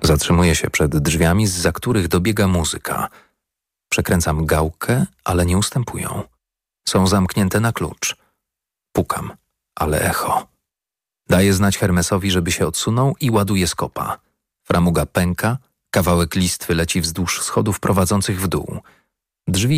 Zatrzymuję się przed drzwiami, zza których dobiega muzyka. Przekręcam gałkę, ale nie ustępują. Są zamknięte na klucz. Pukam, ale echo. Daję znać Hermesowi, żeby się odsunął i ładuję z kopa. Framuga pęka, kawałek listwy leci wzdłuż schodów prowadzących w dół. Drzwi